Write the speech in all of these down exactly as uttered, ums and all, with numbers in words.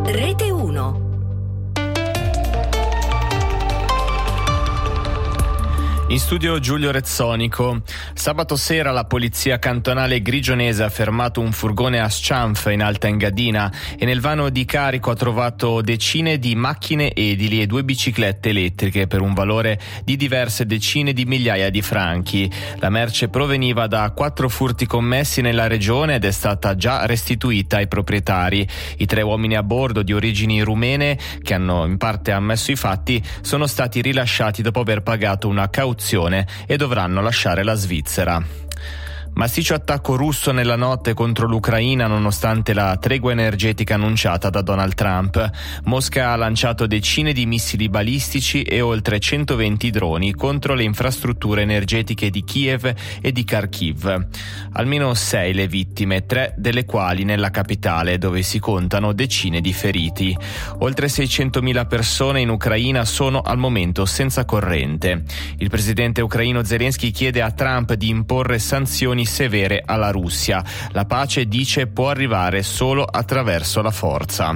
Rete uno. In studio Giulio Rezzonico. Sabato sera la polizia cantonale grigionese ha fermato un furgone a Scianf in Alta Engadina e nel vano di carico ha trovato decine di macchine edili e due biciclette elettriche per un valore di diverse decine di migliaia di franchi. La merce proveniva da quattro furti commessi nella regione ed è stata già restituita ai proprietari. I tre uomini a bordo di origini rumene, che hanno in parte ammesso i fatti, sono stati rilasciati dopo aver pagato una cauzione e dovranno lasciare la Svizzera. Massiccio attacco russo nella notte contro l'Ucraina nonostante la tregua energetica annunciata da Donald Trump. Mosca ha lanciato decine di missili balistici e oltre centoventi droni contro le infrastrutture energetiche di Kiev e di Kharkiv. Almeno sei le vittime, tre delle quali nella capitale, dove si contano decine di feriti. Oltre seicentomila persone in Ucraina sono al momento senza corrente. Il presidente ucraino Zelensky chiede a Trump di imporre sanzioni severe alla Russia. La pace, dice, può arrivare solo attraverso la forza.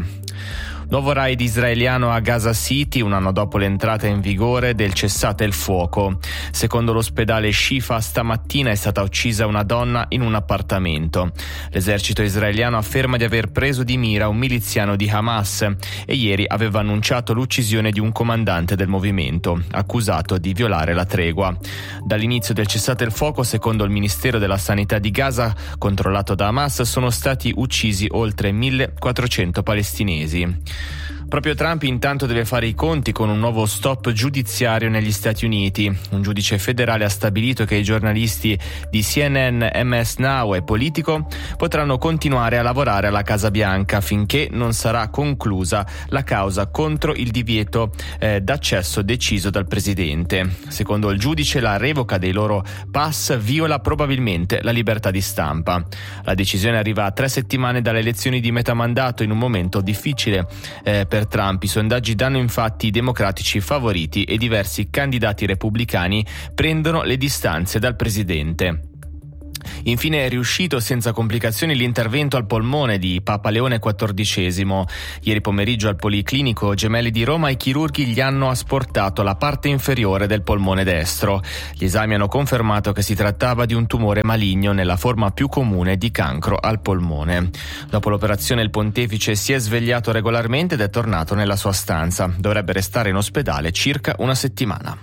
Nuovo raid israeliano a Gaza City un anno dopo l'entrata in vigore del cessate il fuoco. Secondo l'ospedale Shifa, stamattina è stata uccisa una donna in un appartamento. L'esercito israeliano afferma di aver preso di mira un miliziano di Hamas e ieri aveva annunciato l'uccisione di un comandante del movimento, accusato di violare la tregua. Dall'inizio del cessate il fuoco, secondo il Ministero della Sanità di Gaza, controllato da Hamas, sono stati uccisi oltre millequattrocento palestinesi. Proprio Trump intanto deve fare i conti con un nuovo stop giudiziario negli Stati Uniti. Un giudice federale ha stabilito che i giornalisti di C N N, M S Now e Politico potranno continuare a lavorare alla Casa Bianca finché non sarà conclusa la causa contro il divieto eh, d'accesso deciso dal presidente. Secondo il giudice, la revoca dei loro pass viola probabilmente la libertà di stampa. La decisione arriva a tre settimane dalle elezioni di metà mandato, in un momento difficile eh, per Trump. I sondaggi danno infatti i democratici favoriti e diversi candidati repubblicani prendono le distanze dal presidente. Infine è riuscito senza complicazioni l'intervento al polmone di Papa Leone quattordicesimo. Ieri pomeriggio al Policlinico Gemelli di Roma i chirurghi gli hanno asportato la parte inferiore del polmone destro. Gli esami hanno confermato che si trattava di un tumore maligno nella forma più comune di cancro al polmone. Dopo l'operazione il pontefice si è svegliato regolarmente ed è tornato nella sua stanza. Dovrebbe restare in ospedale circa una settimana.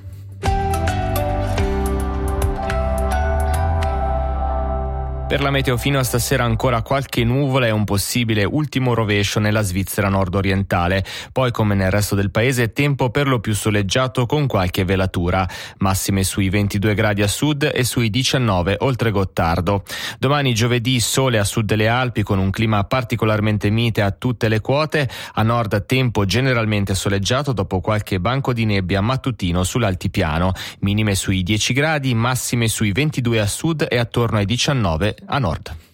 Per la meteo fino a stasera ancora qualche nuvola e un possibile ultimo rovescio nella Svizzera nord-orientale. Poi, come nel resto del paese, tempo per lo più soleggiato con qualche velatura. Massime sui ventidue gradi a sud e sui diciannove oltre Gottardo. Domani giovedì sole a sud delle Alpi con un clima particolarmente mite a tutte le quote. A nord tempo generalmente soleggiato dopo qualche banco di nebbia mattutino sull'altipiano. Minime sui dieci gradi, massime sui ventidue a sud e attorno ai diciannove a nord.